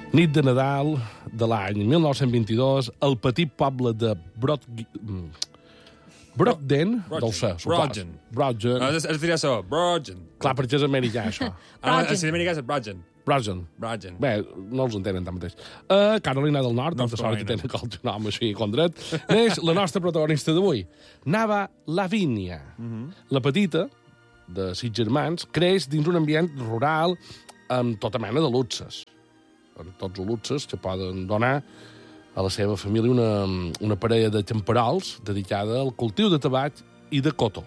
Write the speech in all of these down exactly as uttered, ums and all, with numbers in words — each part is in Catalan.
Nit de Nadal de l'any mil nou-cents vint-i-dos, el petit poble de Brod... Brogden, deu ser, supos. Brogen. Brogen. No, has de dir això, Brogen. Clar, perquè és americà, això. Ah, si és americà és Brogen. Brogen. Brogen. Bé, no els entenen tant mateix. A Carolina del Nord, North tanta sort que Carolina. tenen qualsevol nom així condret, neix la nostra protagonista d'avui, Nava Lavínia. La petita, de sis germans, creix dins un ambient rural amb tota mena de luxes. Amb tots els luxes que poden donar a la seva família una, una parella de camperols dedicada al cultiu de tabac i de cotó.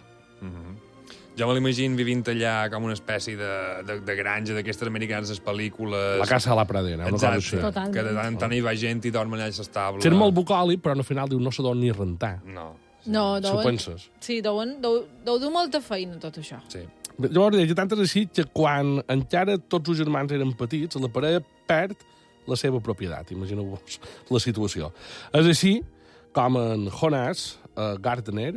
Jo me l'imagino vivint allà com una espècie de, de, de granja d'aquestes americanes, les pel·lícules... La casa de la pradera, una cosa Exacte, així. Totalment. que de tant en tant hi va gent i dorm allà a l'estable. Ser molt bucòlic, però al final diu no se dona ni rentar. No. No, Si ho deuen... penses. Sí, deuen, deu, deu dur molta feina, tot això. Sí. Llavors, hi ha tant és així que quan encara tots els germans eren petits, la parella perd la seva propietat. Imagineu-vos la situació. És així com en Jonas uh, Gardner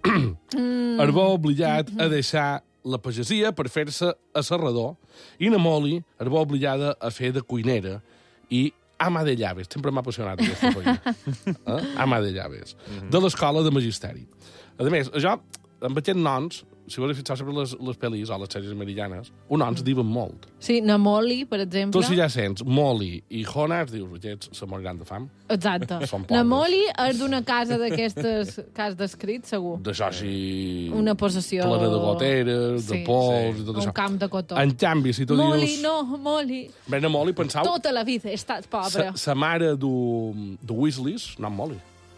mm. es va obligat a deixar la pagesia per fer-se asserrador i na Molly es va obligada a fer de cuinera i ama de llaves. Sempre m'ha apassionat aquesta feina. eh? Ama de llaves. Mm -hmm. De l'escola de magisteri. A més, jo, amb aquests noms, si vols fixar sempre les, les pel·lis o les sèries americanes, uns noms diuen molt. Sí, na Molly, per exemple. Tu si ja sents Molly i Jonas, dius, aquests se moriran de fam. Exacte. Són Na pobres. Molly és d'una casa d'aquestes que has descrit, segur. D'això així... Una possessió... Plena de goteres, de Sí, pols sí. i tot Un això. camp de cotó. En canvi, si tu Molly, dius... no, Molly. Bé, na Molly, pensau... Tota la vida he estat pobre. Sa, sa mare du, du Weasleys, no en Molly,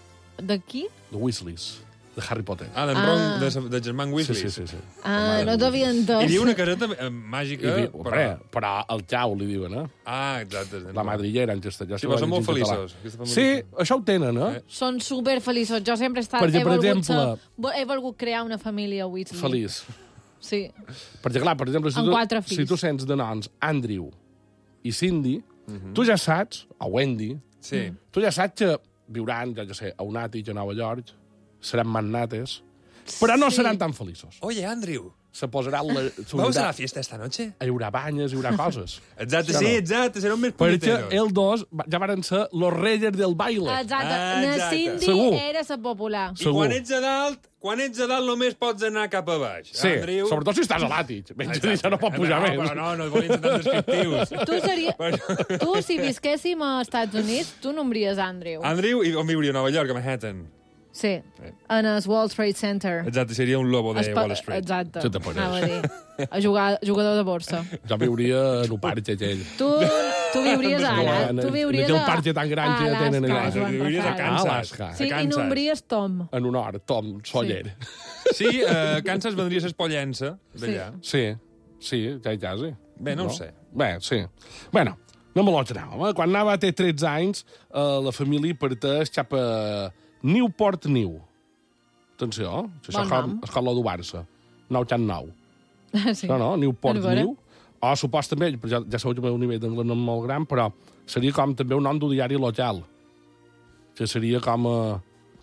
De qui? de Weasleys, de Harry Potter. Ah, d'en Ah. Ron, de, de germán sí, Weasley. sí, sí, sí. Ah, no t'havia Hi entès. havia una caseta eh, I màgica, diu, però... però... però el Chau li diuen, eh? Ah, exacte. La madrillera en castellà. Sí, si però ho són molt llegim en català. feliços. Aquesta família. Sí, això ho tenen, eh? Eh. Són superfeliços. Jo sempre he, estat, Perquè, he, per volgut exemple- ser, he volgut crear una família Weasley. Feliç. Sí. Perquè, clar, per exemple, si Amb tu, quatre fills. si tu sents de noms Andrew i Cindy, tu ja saps, o Wendy, Sí. tu ja saps que viuran, ja, ja sé, a un àtic a Nova York, seran magnates, però no Sí. seran tan feliços. Oye, Andrew, Se posaran... La, ¿vamos a la fiesta esta noche? Hi haurà banyes, hi haurà coses. Exacte, Sí o sí, no? exacte, serem més Perquè punyeteros. els dos ja varen ser los reyes del baile. Exacte. Ah, Na exacte. Cindy Segur. era la popular. I segur. quan ets a dalt, quan ets a dalt només pots anar cap a baix. Sí, Andrew... sobretot si estàs a l'àtic. Menys Exacte. això no pot pujar no, més. Però no, no volim ser tan descriptius. Tu, seria... Però- tu, si visquéssim als Estats Units, tu nombries Andrew. Andrew, i on viuria? A Nova York, a Manhattan. Sí, en el World Trade Center. Exacte, seria un lobo de Es pa- Wall Street. Exacte. Sí, te pones. Anava a dir. A jugar, jugador de borsa. Jo viuria en un parque aquell. Tu, tu viuries ara. En- Tu viuries en a... aquell parc tan gran que ja tenen allà. Alaska, Joan Viuries a Rafael. Kansas. Alaska. Sí, a i Kansas. nombries Tom. En un hort, Tom Sawyer. Sí, a Kansas vendria l'espollença d'allà. Sí, sí, ja hi quasi. Bé, no ho sé. Bé, sí. Bueno, no me l'entràvem. Eh? Quan anava té tretze anys, eh, la família parteix cap a Newport New. Atenció, això Bon és nom. escola du Barça. nou cents nou. Sí. No, no, Newport A veure. New. O supostament, però ja, ja sabeu que el meu nivell d'anglès no és molt gran, però seria com també un nom d'un diari local. Que seria com a...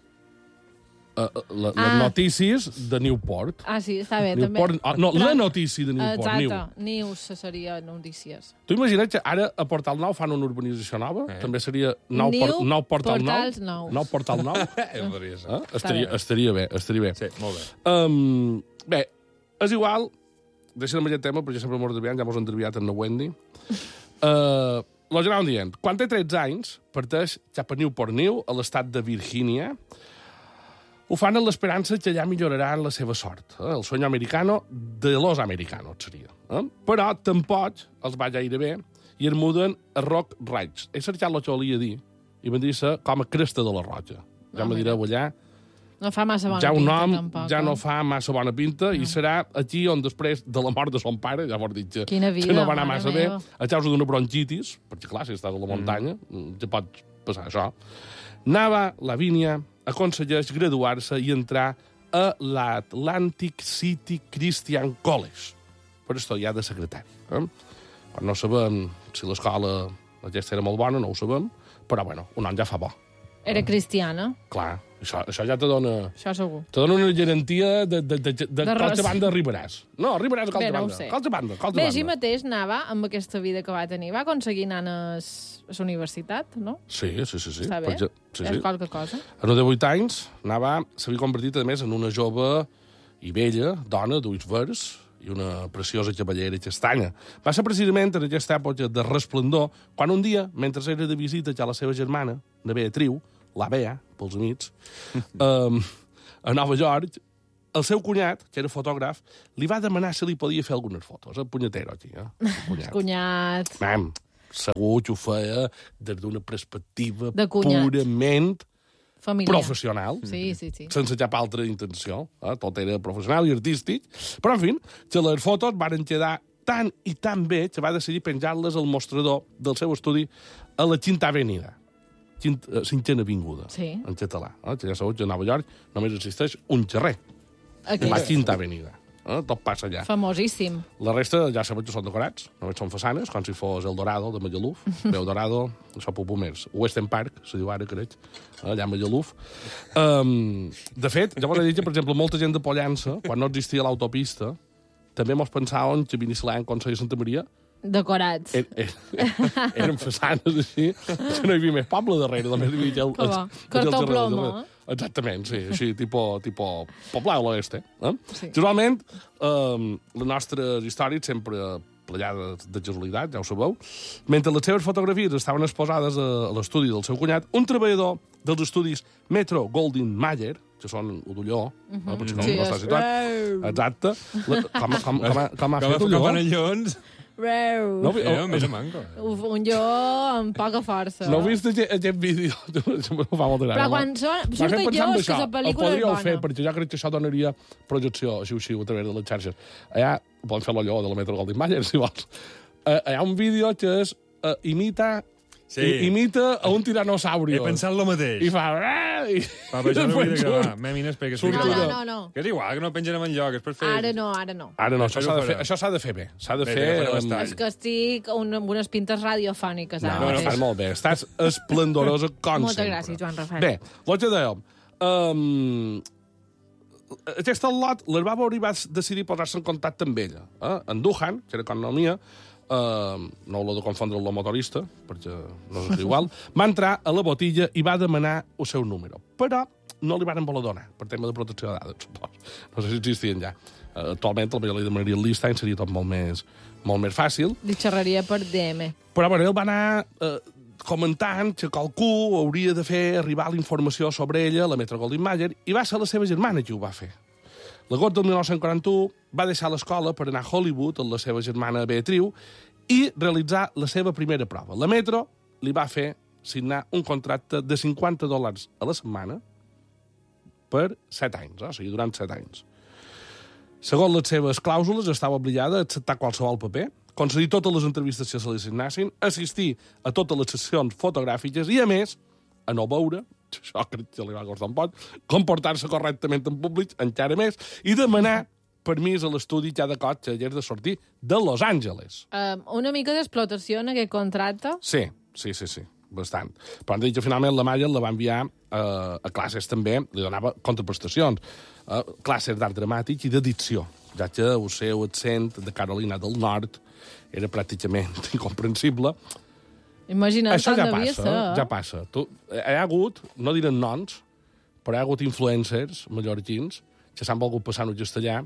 a, a la, Ah. les notícies de Newport. Ah, sí, està bé, Newport també. ah, no, la notícia de Newport, Exacte. New. News seria notícies. Tu imagina't que ara a Portal Nou fan una urbanització nova? Eh. També seria nou, New por, nou Portal Portals Nou? nous. Nou Portal Nou? Eh, podria ser. eh? Estaria, bé. estaria bé, estaria bé. Sí, molt bé. Um, bé, és igual, deixem aquest tema, perquè sempre m'ho desviant, ja m'ho entreviat en la Wendy. Uh, lo que anàvem dient, quan té tretze anys, parteix cap a Newport New, a l'estat de Virgínia. Ho fan amb l'esperança que allà milloraran la seva sort. Eh? El sueño americano de los americanos, seria. Eh? Però tampoc els va gaire bé i es muden a Rock Ridge. He cercat el que volia dir i van dir com a cresta de la roja. Ja Ah, me direu allà. No fa massa bona Ja un pinta, nom tampoc. ja eh? no fa massa bona pinta i serà aquí on després de la mort de son pare, ja vos dic que, Quina vida, que no va anar mare massa bé, meva. a causa d'una bronquitis, perquè clar, si estàs a la muntanya, mm. ja pot passar això. Nava Lavínia aconsegueix graduar-se i entrar a l'Atlantic City Christian College per estudiar de secretari. Eh? Quan no sabem si l'escola aquesta era molt bona, no ho sabem, però bueno, un any ja fa bo. Era cristiana. Clar, Això, això ja te dona... Això segur. Te dona una garantia de, de, de, de, de, De qualsevol res. banda arribaràs. No, arribaràs a Bé, qualsevol no ho banda. sé. Qualsevol banda, qualsevol Bé, banda. així mateix anava amb aquesta vida que va tenir. Va aconseguir anar a la universitat, no? Sí, sí, sí. sí. Està bé? Per, sí, És sí. qualque cosa. A no de vuit anys, anava, s'havia convertit, a més, en una jove i bella dona d'ulls verds i una preciosa cavallera castanya. Va ser precisament en aquesta època de resplendor quan un dia, mentre era de visita ja la seva germana, la Beatriu, la Bea, pels amics, um, a Nova York, el seu cunyat, que era fotògraf, li va demanar si li podia fer algunes fotos. El punyetero, aquí, eh? El cunyat. Cunyat. Mam, segur que ho feia des d'una perspectiva De cunyat. purament Familiar. professional, Sí, sí, sí. sense cap altra intenció. Eh? Tot era professional i artístic. Però, en fi, que les fotos van quedar tan i tan bé que va decidir penjar-les al mostrador del seu estudi a la Quinta Avenida. Quint, eh, Cinquena Avinguda, Sí. en català. Eh? Que ja sabeu que a Nova York només existeix un carrer, la Aquest. Quinta Avenida. Eh? Tot passa allà. Famosíssim. La resta ja sabeu que són decorats, només són façanes, com si fos el Dorado de Magaluf. Veu Dorado, això per Pomers. Western Park, se diu ara, crec, allà a Magaluf. Um, de fet, ja vos he dit que, per exemple, molta gent de Pollença, quan no existia l'autopista, també mos pensaven que Binissalà en Consell de Santa Maria Decorats. er, er, eren façanes així, que no hi havia més poble darrere, només hi havia el, Que bo. Cartó plomo, eh? Exactament, sí, així, tipo, tipo Poblado l'Oeste. Eh? Sí. Generalment, eh, les nostres històries sempre playades de casualitat, ja ho sabeu. Mentre les seves fotografies estaven exposades a, a l'estudi del seu cunyat, un treballador dels estudis Metro Goldwyn Mayer, que són Udolló, uh -huh. eh, potser no, Sí, no està és- situat. Exacte. La, com, com, com, ha- com ha Com a fet Udolló? campanellons. Reu. No, Eh, oh, més a manco. Uf, un jo amb poca força. no heu vist aquest, aquest vídeo? Em fa molta gràcia. Però quan són, M'ha surten fet pensar jo, en és que això. la El pel·lícula és podríeu bona. fer, perquè jo crec que això donaria projecció, així així, a través de les xarxes. Allà, podem fer l'allò de la Metro Goldwyn Mayer, si vols. Uh, hi ha un vídeo que és uh, imita, Sí. i, imita a un tiranosaurio. He pensat el mateix. I fa... "Ah", I, Va, però això no ho vull després gravar. surt. Mèmines, perquè Surt No, explica- no, allò. no, no. Que és igual, que no pengen en enlloc, és per fer... Ara no, ara no. Ara no, això Després s'ha ho de fer, farà. això s'ha de fer bé. S'ha de Bé, fer... bé, farem amb- estar. És que estic un, amb unes pintes radiofòniques. No, ara no, no, mateix. estàs molt bé. Estàs esplendorosa com Moltes sempre. gràcies, Joan Rafael. Bé, el que dèiem... Um, aquest al·lot, l'Herbava Ori va decidir posar-se en contacte amb ella. Eh? En Duhan, que era economia, eh, no l'ho de confondre amb el motorista, perquè no és igual, va entrar a la botilla i va demanar el seu número. Però no li van voler donar, per tema de protecció de dades, supos. No sé si existien ja. Uh, actualment, potser li demanaria el list i seria tot molt més, molt més fàcil. Li xerraria per D M. Però bueno, ell va anar eh, comentant que qualcú hauria de fer arribar la informació sobre ella a la Metro Goldwyn Mayer i va ser la seva germana qui ho va fer. L'agost del dinou quaranta-u va deixar l'escola per anar a Hollywood amb la seva germana Beatriu i realitzar la seva primera prova. La Metro li va fer signar un contracte de cinquanta dòlars a la setmana per set anys, eh? O sigui, durant set anys. Segons les seves clàusules, estava obligada a acceptar qualsevol paper, concedir totes les entrevistes que se li assignassin, assistir a totes les sessions fotogràfiques i, a més, a no veure, això crec que li va costar un poc, comportar-se correctament en públic, encara més, i demanar permís a l'estudi cada cop que hagués de sortir de Los Angeles. Um, una mica d'explotació en aquest contracte. Sí, sí, sí, sí, bastant. Però han dit que finalment la Maya la va enviar eh, a classes també, li donava contraprestacions, eh, classes d'art dramàtic i d'edicció, ja que el seu accent de Carolina del Nord era pràcticament incomprensible. Imagina't Això com ja devia passa, ser. eh? ja passa. Tu, hi ha hagut, no direm noms, però hi ha hagut influencers mallorquins que s'han volgut passar en el castellà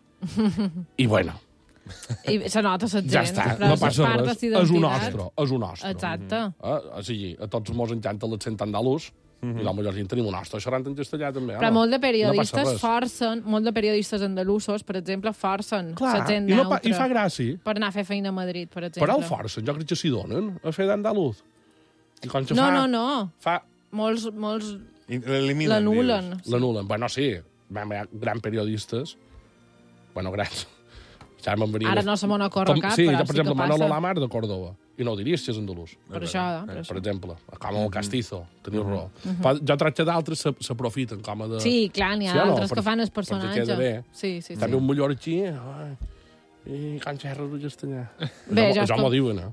i, bueno, I se nota la gent. ja està, però no passa part de res. la És un identitat. nostre, és un nostre. Exacte. Eh? O sigui, a tots mos encanta l'accent andalús, mm -hmm. i la mallorquín tenim un nostre xerrant en castellà també. Però home. molt de No passa periodistes res. forcen, molt de periodistes andalusos, per exemple, forcen Clar, la gent i, no pa, neutra i fa gràcia. per anar a fer feina a Madrid, per exemple. Però el forcen, jo crec que s'hi donen a fer d'andalús. I quan se No, fa, no, no. Fa, Molts, molts L'eliminen, l'anulen. dius. l'anulen. Bueno, sí, vam, hi ha grans periodistes, bueno, grans. Ja me'n venia Ara més- no se me'n ocorre cap, sí, però ja, per sí exemple, que Manolo passa. Lamar de Córdoba. I no ho diries que és andalús. Per això, per Per això. exemple, com el Castizo, teniu raó. Però jo crec que d'altres se- s'aprofiten com a de... Sí, clar, n'hi ha Sí o no? altres Per- que fan el perquè personatge. queda bé. Sí, sí, sí. També un mallorquí, ai, i quan xerres el castellà. Bé, Jo, jo és jo com- m'ho diuen, eh?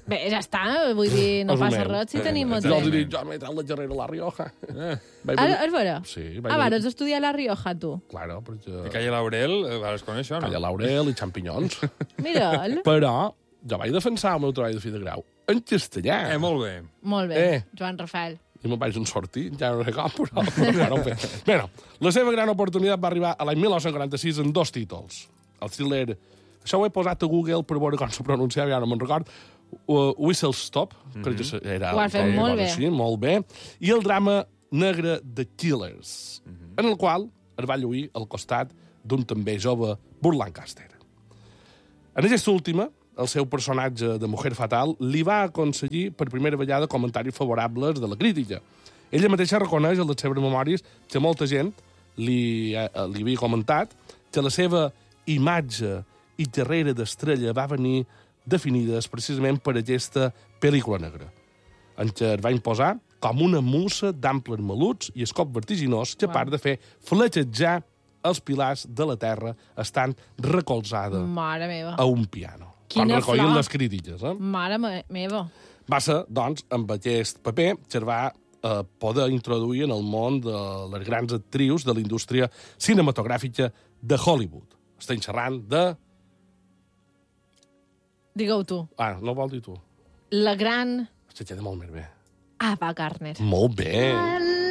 Bé, ja està, vull dir, no passa Resumeu. res si tenim el Jo els temps. dic, jo m'he tret la carrera a La Rioja. Eh. Vaig Ara, venir- és vera? Sí, vaig Ah, venir- vas estudiar a La Rioja, tu. Claro, perquè... I Calla Laurel, eh, vas conèixer això, no? Calla Laurel i xampinyons. Mira'l. Però jo vaig defensar el meu treball de fi de grau en castellà. Eh, molt bé. Molt bé, Eh. Joan Rafael. I me'n vaig en sortir, ja no sé com, però... ja no ho feia. Bé, no. La seva gran oportunitat va arribar a l'any dinou quaranta-sis amb dos títols. El thriller... Això ho he posat a Google per veure com se pronunciava, ja no me'n record. Uh, Whistle Stop, mm -hmm. crec que era... Ho has fet una molt cosa bé. Així, molt bé. I el drama negre The Killers, mm -hmm. en el qual es va lluir al costat d'un també jove Burt Lancaster. En aquesta última, el seu personatge de Mujer Fatal li va aconseguir per primera vegada comentaris favorables de la crítica. Ella mateixa reconeix en les seves memòries que molta gent li, eh, li havia comentat que la seva imatge i carrera d'estrella va venir definides precisament per aquesta pel·lícula negra, en què es va imposar com una musa d'amples maluts i escop vertiginós capaç de fer fletxejar els pilars de la terra estant recolzada Mare meva. a un piano. Quina Com recollen flor. les crítiques. Eh? Mare me meva. Va ser, doncs, amb aquest paper que es va eh, poder introduir en el món de les grans actrius de la indústria cinematogràfica de Hollywood. Estem xerrant de... Digue-ho tu. Ah, no vol dir tu. La gran Se queda molt més bé. Ava Gardner. Molt bé.